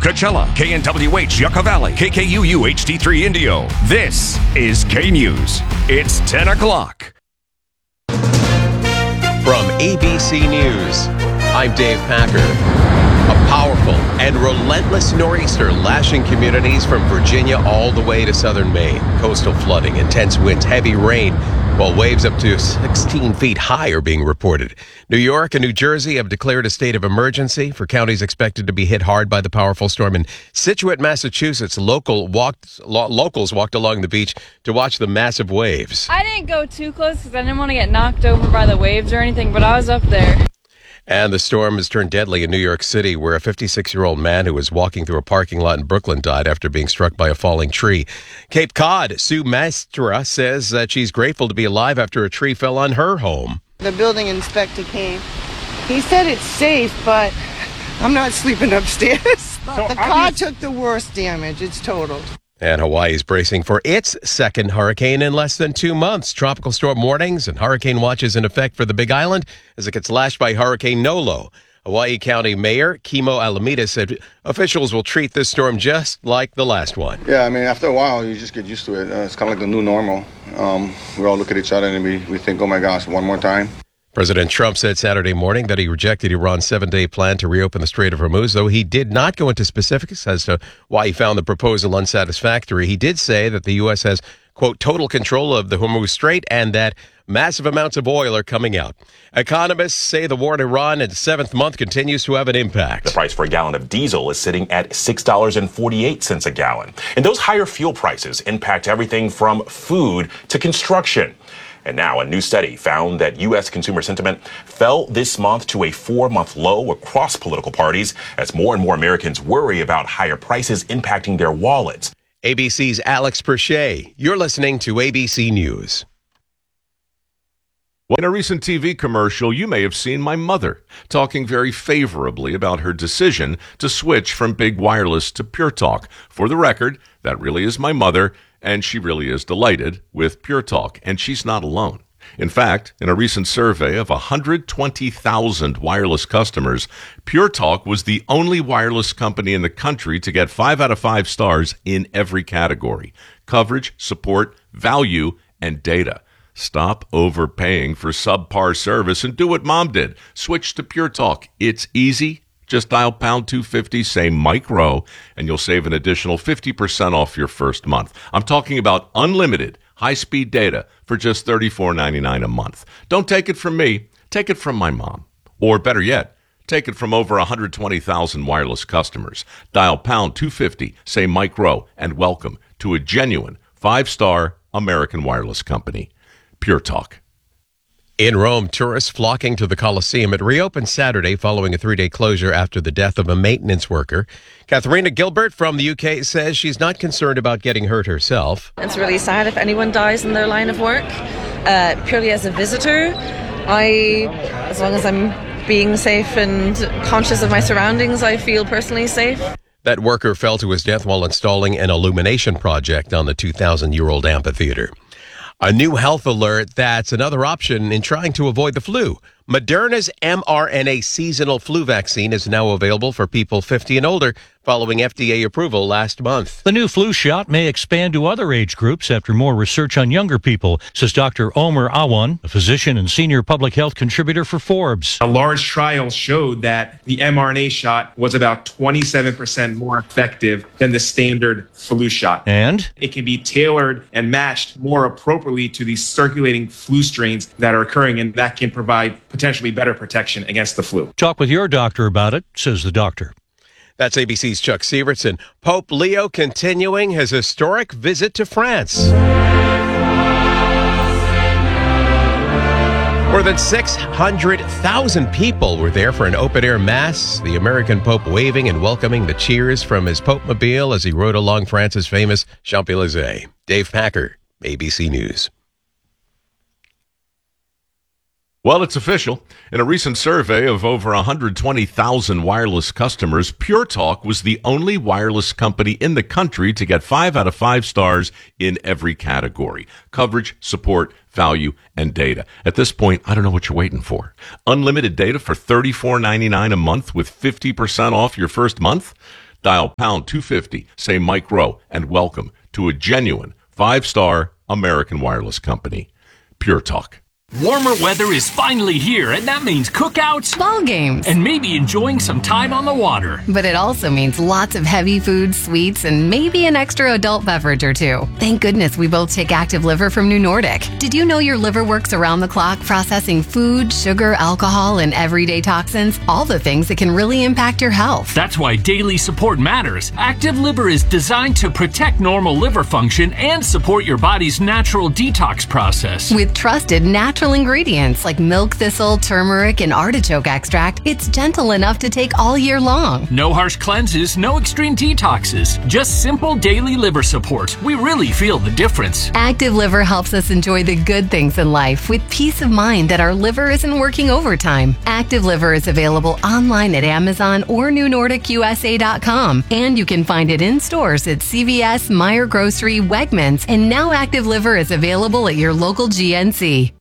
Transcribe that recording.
Coachella, KNWH Yucca Valley, KKUU HD3 Indio. This is K News. It's 10 o'clock. From ABC News, I'm Dave Packer. A powerful and relentless nor'easter lashing communities from Virginia all the way to southern Maine. Coastal flooding, intense winds, heavy rain, while waves up to 16 feet high are being reported. New York and New Jersey have declared a state of emergency for counties expected to be hit hard by the powerful storm. In Scituate, Massachusetts, locals walked along the beach to watch the massive waves. I didn't go too close because I didn't want to get knocked over by the waves or anything, but I was up there. And the storm has turned deadly in New York City, where a 56-year-old man who was walking through a parking lot in Brooklyn died after being struck by a falling tree. Cape Cod, Sue Mastra says that she's grateful to be alive after a tree fell on her home. The building inspector came. He said it's safe, but I'm not sleeping upstairs. The car took the worst damage. It's totaled. And Hawaii is bracing for its second hurricane in less than 2 months. Tropical storm warnings and hurricane watches in effect for the Big Island as it gets lashed by Hurricane Nolo. Hawaii County Mayor Kimo Alameda said officials will treat this storm just like the last one. Yeah, I mean, after a while, you just get used to it. It's kind of like the new normal. We all look at each other and we think, oh my gosh, one more time. President Trump said Saturday morning that he rejected Iran's 7-day plan to reopen the Strait of Hormuz, though he did not go into specifics as to why he found the proposal unsatisfactory. He did say that the U.S. has, quote, total control of the Hormuz Strait and that massive amounts of oil are coming out. Economists say the war in Iran in its 7th month continues to have an impact. The price for a gallon of diesel is sitting at $6.48 a gallon. And those higher fuel prices impact everything from food to construction. And now a new study found that U.S. consumer sentiment fell this month to a 4-month low across political parties as more and more Americans worry about higher prices impacting their wallets. ABC's Alex Perche. You're listening to ABC News. In a recent TV commercial, you may have seen my mother talking very favorably about her decision to switch from Big Wireless to Pure Talk. For the record, that really is my mother, and she really is delighted with Pure Talk, and she's not alone. In fact, in a recent survey of 120,000 wireless customers, Pure Talk was the only wireless company in the country to get 5 out of 5 stars in every category: coverage, support, value, and data. Stop overpaying for subpar service and do what Mom did. Switch to Pure Talk. It's easy. Just dial pound 250, say Mike Rowe, and you'll save an additional 50% off your first month. I'm talking about unlimited high-speed data for just $34.99 a month. Don't take it from me. Take it from my mom. Or better yet, take it from over 120,000 wireless customers. Dial pound 250, say Mike Rowe, and welcome to a genuine 5-star American wireless company. Pure Talk. In Rome, tourists flocking to the Colosseum. It reopened Saturday following a 3-day closure after the death of a maintenance worker. Katharina Gilbert from the UK says she's not concerned about getting hurt herself. It's really sad if anyone dies in their line of work. Purely as a visitor, as long as I'm being safe and conscious of my surroundings, I feel personally safe. That worker fell to his death while installing an illumination project on the 2,000-year-old amphitheater. A new health alert that's another option in trying to avoid the flu. Moderna's mRNA seasonal flu vaccine is now available for people 50 and older following FDA approval last month. The new flu shot may expand to other age groups after more research on younger people, says Dr. Omer Awan, a physician and senior public health contributor for Forbes. A large trial showed that the mRNA shot was about 27% more effective than the standard flu shot. And it can be tailored and matched more appropriately to the circulating flu strains that are occurring, and that can provide potentially better protection against the flu. Talk with your doctor about it, says the doctor. That's ABC's Chuck Sievertson. Pope Leo continuing his historic visit to France. More than 600,000 people were there for an open-air mass, the American Pope waving and welcoming the cheers from his Pope-mobile as he rode along France's famous Champs-Élysées. Dave Packer, ABC News. Well, it's official. In a recent survey of over 120,000 wireless customers, Pure Talk was the only wireless company in the country to get 5 out of 5 stars in every category: coverage, support, value, and data. At this point, I don't know what you're waiting for. Unlimited data for $34.99 a month with 50% off your first month? Dial pound 250, say Mike Rowe, and welcome to a genuine 5-star American wireless company. Pure Talk. Warmer weather is finally here, and that means cookouts, ball games, and maybe enjoying some time on the water. But it also means lots of heavy food, sweets, and maybe an extra adult beverage or two. Thank goodness we both take Active Liver from New Nordic. Did you know your liver works around the clock processing food, sugar, alcohol, and everyday toxins? All the things that can really impact your health. That's why daily support matters. Active Liver is designed to protect normal liver function and support your body's natural detox process. With trusted natural ingredients like milk thistle, turmeric, and artichoke extract, it's gentle enough to take all year long. No harsh cleanses, no extreme detoxes, just simple daily liver support. We really feel the difference. Active Liver helps us enjoy the good things in life with peace of mind that our liver isn't working overtime. Active Liver is available online at Amazon or NewNordicUSA.com, and you can find it in stores at CVS, Meijer Grocery, Wegmans, and now Active Liver is available at your local GNC.